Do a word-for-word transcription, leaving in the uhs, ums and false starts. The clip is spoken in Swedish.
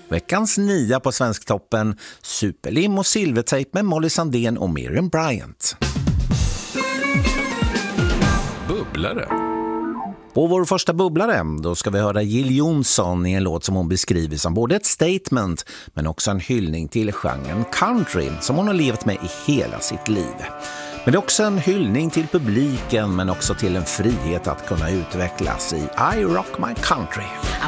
Veckans nia på Svensktoppen, Superlim och Silvertejp med Molly Sandén och Miriam Bryant. Bubblare. På vår första bubblare då ska vi höra Jill Johnson i en låt som hon beskriver som både ett statement men också en hyllning till genren country som hon har levt med i hela sitt liv. Men det är också en hyllning till publiken men också till en frihet att kunna utvecklas i I Rock My Country. I